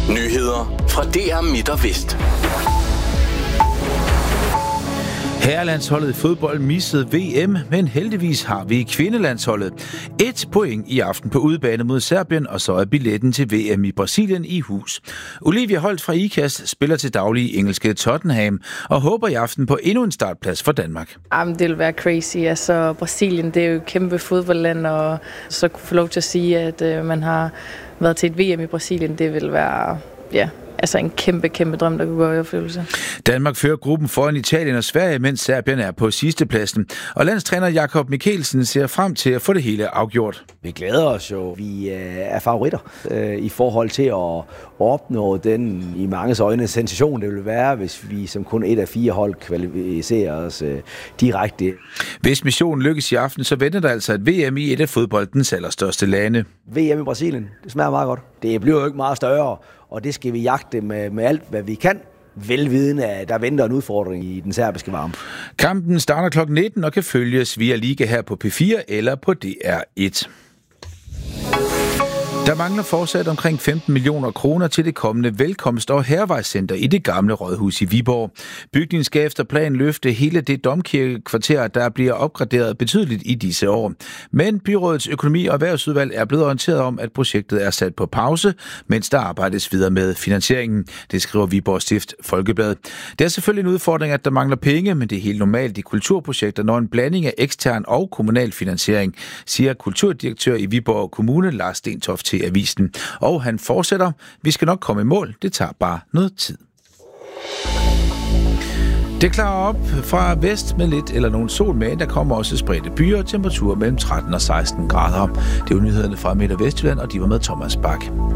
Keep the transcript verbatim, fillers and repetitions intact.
Nyheder fra D R Midt og Vest. Herrelandsholdet i fodbold missede V M, men heldigvis har vi kvindelandsholdet. Et point i aften på udebane mod Serbien, og så er billetten til V M i Brasilien i hus. Olivia Holt fra IKAST spiller til daglig i engelske Tottenham og håber i aften på endnu en startplads for Danmark. Jamen, det vil være crazy. Altså, Brasilien, det er jo et kæmpe fodboldland, og så kunne få lov til at sige, at øh, man har været til et V M i Brasilien, det vil være... ja. Altså en kæmpe, kæmpe drøm, der kunne gå i opfyldelse. Danmark fører gruppen foran Italien og Sverige, mens Serbien er på sidstepladsen. Og landstræner Jakob Mikkelsen ser frem til at få det hele afgjort. Vi glæder os jo. Vi er favoritter øh, i forhold til at opnå den i manges øjne sensation, det vil være, hvis vi som kun et af fire hold kvalificerer os øh, direkte. Hvis missionen lykkes i aften, så venter der altså et V M i et af fodboldens allerstørste lande. V M i Brasilien, det smager meget godt. Det bliver jo ikke meget større, og det skal vi jagte med, med alt, hvad vi kan. Velvidende, at der venter en udfordring i den serbiske varme. Kampen starter klokken nitten og kan følges via Liga her på P fire eller på D R et. Der mangler fortsat omkring femten millioner kroner til det kommende velkomst- og hærvejscenter i det gamle rådhus i Viborg. Bygningen skal efter planen løfte hele det domkirkekvarter, der bliver opgraderet betydeligt i disse år. Men byrådets økonomi- og erhvervsudvalg er blevet orienteret om, at projektet er sat på pause, mens der arbejdes videre med finansieringen. Det skriver Viborg Stift Folkeblad. Det er selvfølgelig en udfordring, at der mangler penge, men det er helt normalt i kulturprojekter, når en blanding af ekstern og kommunal finansiering, siger kulturdirektør i Viborg Kommune Lars Stentoft til avisen. Og han fortsætter: vi skal nok komme i mål, det tager bare noget tid. Det klarer op fra vest med lidt eller nogen sol med. Der kommer også spredte byer og temperaturer mellem tretten og seksten grader. Det er jo nyhederne fra Midt- og Vestjylland, og de var med Thomas Bak.